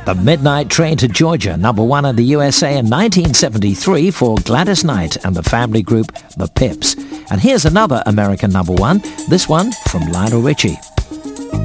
The Midnight Train to Georgia, number one in the USA in 1973 for Gladys Knight and the family group The Pips. And here's another American number one, this one from Lionel Richie.